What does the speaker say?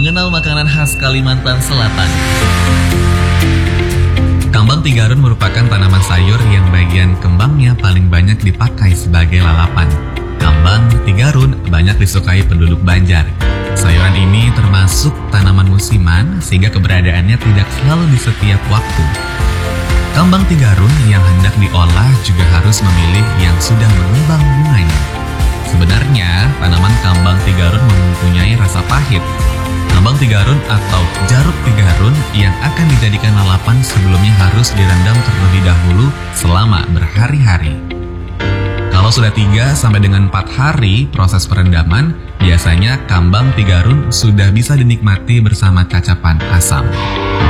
mengenal makanan khas Kalimantan Selatan. Kambang tigarun merupakan tanaman sayur yang bagian kembangnya paling banyak dipakai sebagai lalapan. Kambang tigarun banyak disukai penduduk Banjar. Sayuran ini termasuk tanaman musiman sehingga keberadaannya tidak selalu di setiap waktu. Kambang tigarun yang hendak diolah juga harus memilih yang sudah mengembang bunganya. Sebenarnya, tanaman kambang tigarun mempunyai rasa pahit. Kambang tigarun atau jaruk tigarun yang akan dijadikan lalapan sebelumnya harus direndam terlebih dahulu selama berhari-hari. Kalau sudah 3 sampai dengan 4 hari proses perendaman, biasanya kambang tigarun sudah bisa dinikmati bersama cacapan asam.